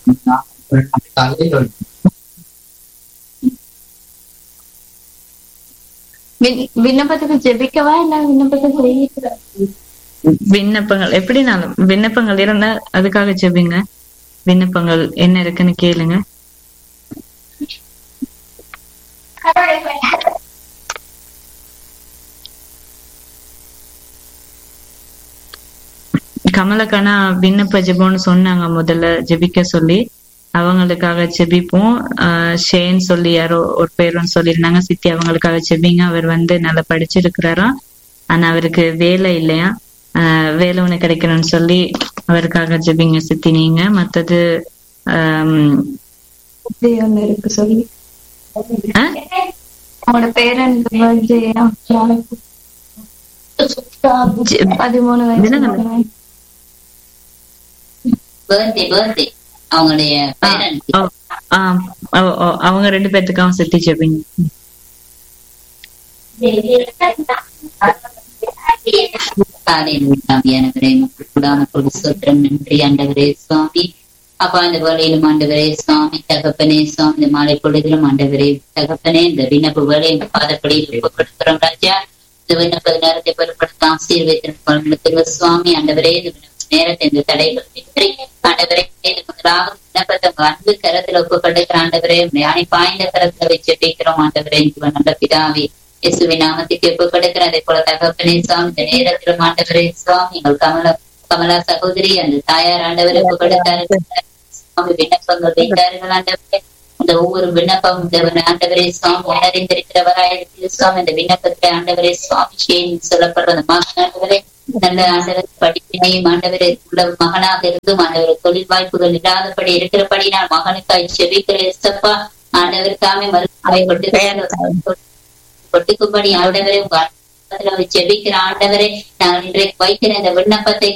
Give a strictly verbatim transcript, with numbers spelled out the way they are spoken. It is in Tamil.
விண்- விண்ணப்பத்துக்கு ஜெபிக்கவா இல்ல விண்ணப்பத்துக்கு செய்ய? விண்ணப்பங்கள் எப்படினாலும் விண்ணப்பங்கள் இருந்தா அதுக்காக ஜெபிங்க. விண்ணப்பங்கள் என்ன இருக்குன்னு கேளுங்க. கமலக்கண்ணா விண்ணப்ப ஜெபம்னு சொன்னாங்க முதல்ல ஜெபிக்க சொல்லி. அவங்களுக்காக ஜெபிப்போம். ஆஹ் ஷேன் சொல்லி யாரோ ஒரு பேரும் சொல்லியிருந்தாங்க. சித்தி அவங்களுக்காக ஜெபிங்க. அவர் வந்து நல்லா படிச்சிருக்கிறாராம். ஆனா அவருக்கு வேலை இல்லையா. ஆஹ் வேலை ஒண்ணு கிடைக்கணும்னு சொல்லி அவருக்காக ஜெபிங்க சித்தி நீங்க. மத்தது ஆஹ் இப்படி ஒண்ணு இருக்கு சொல்லி ஆஹ் அவனோட பேரன் birthday நாளைக்கு. பதிமூணு வயசு தினகரன். மகன். பர்த்டே பர்த்டே அவங்களுடைய பேரன் ஓ, ஆஹ் ஓ, ஓ, அவங்க ரெண்டு பேர்த்துக்காகவும் சித்தி ஜெபிங்க. ஆண்டவரே கூடான கொடு சோத்திரம் நன்றி ஆண்டவரே சுவாமி. அப்பா இந்த வேலையிலும் ஆண்டவரே சுவாமி தகப்பனே சுவாமி இந்த மாலை பொழுதிலும் ஆண்டவரே தகப்பனே இந்த விண்ணப்ப வேலையை பாதப்படியில் கொடுக்கிறோம் ராஜா. இந்த விண்ணப்ப நேரத்தை பொருட்படுத்த ஆசீர்வதித்திருக்கிற சுவாமி ஆண்டவரே இந்த விண்ணப்ப நேரத்தை இந்த தடைகள் வெற்றி ஆண்டவரே முதலாவது விண்ணப்பத்தை உங்க அன்பு கரத்துல ஒப்புக்கொடுக்கிற ஆண்டவரே யானை பாய்ந்த கரத்துல வச்சு ஜெபிக்கிறோம் ஆண்டவரே நல்ல பிதாவே இயேசுவின் நாமத்துக்கு ஒப்பு கொடுக்கிற அதே போல தகப்பனே சுவாமி இந்த நேரத்திலும் ஆண்டவரே சுவாமி எங்கள் கமல கமலா சகோதரி அந்த தாயார் ஆண்டவரை ஒப்பு கொடுத்தார்கள் சுவாமி விண்ணப்பங்கள் வைத்தார்கள் ஆண்டவரே. இந்த ஒவ்வொரு விண்ணப்பம் இந்த ஆண்டவரே சுவாமி உணர்ந்திருக்கிறவராயிரத்தில் சுவாமி இந்த விண்ணப்பத்தை ஆண்டவரே சுவாமி ஷேன் சொல்லப்படுற அந்த மகன் ஆண்டவரே நல்ல ஆண்டவர் படிப்பினையும் ஆண்டவரே உள்ள மகனாக இருந்தும் ஆண்டவர் தொழில் வாய்ப்புகள் இல்லாதபடி இருக்கிறபடி நான் மகனுக்காய் செபிக்கிற எஸ்தப்பா ஆண்டவர் தாமே மருத்துவரை கொண்டு கொட்டுக்கும்படி ஆண்டவரே உங்க ஜெபிக்கிற ஆண்டவரே நான் இன்றைக்கு வைக்கிற இந்த விண்ணப்பத்தை